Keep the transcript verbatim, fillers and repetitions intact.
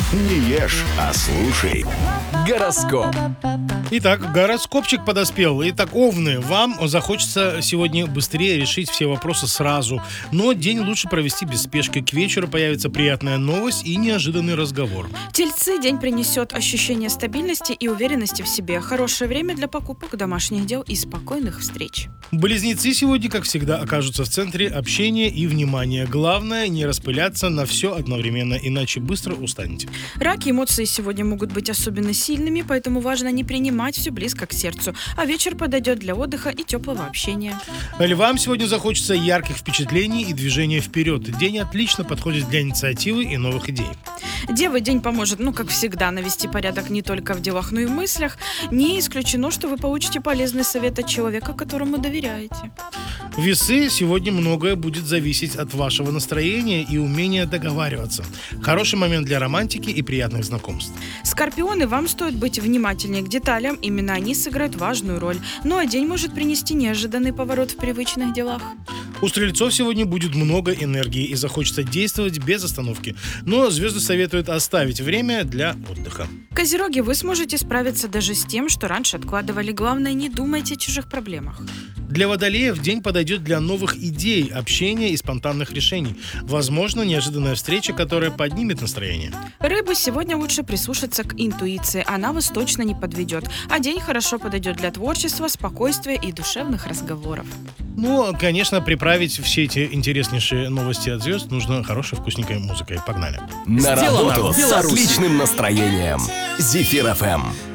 Не ешь, а слушай. Гороскоп. Итак, гороскопчик подоспел. Итак, овны, вам захочется сегодня быстрее решить все вопросы сразу. Но день лучше провести без спешки. К вечеру появится приятная новость и неожиданный разговор. Тельцы, день принесет ощущение стабильности и уверенности в себе. Хорошее время для покупок, домашних дел и спокойных встреч. Близнецы сегодня, как всегда, окажутся в центре общения и внимания. Главное, не распыляться на все одновременно, иначе быстро устанете. Раки, эмоции сегодня могут быть особенно сильными, поэтому важно не принимать все близко к сердцу, а вечер подойдет для отдыха и теплого общения. Львам сегодня захочется ярких впечатлений и движения вперед. День отлично подходит для инициативы и новых идей. Девы, день поможет, ну, как всегда, навести порядок не только в делах, но и в мыслях. Не исключено, что вы получите полезный совет от человека, которому доверяете. Весы, сегодня многое будет зависеть от вашего настроения и умения договариваться. Хороший момент для романтики и приятных знакомств. Скорпионы, вам стоит быть внимательнее к деталям, именно они сыграют важную роль. Ну а день может принести неожиданный поворот в привычных делах. У стрельцов сегодня будет много энергии и захочется действовать без остановки. Но звезды советуют оставить время для отдыха. Козероги, вы сможете справиться даже с тем, что раньше откладывали. Главное, не думайте о чужих проблемах. Для водолеев день подойдет для новых идей, общения и спонтанных решений. Возможно, неожиданная встреча, которая поднимет настроение. Рыбы, сегодня лучше прислушаться к интуиции, она вас точно не подведет. А день хорошо подойдет для творчества, спокойствия и душевных разговоров. Ну, конечно, приправить все эти интереснейшие новости от звезд нужно хорошей вкусненькой музыкой. Погнали. На Сделано работу в с Беларуси. отличным настроением. Зефир эф эм.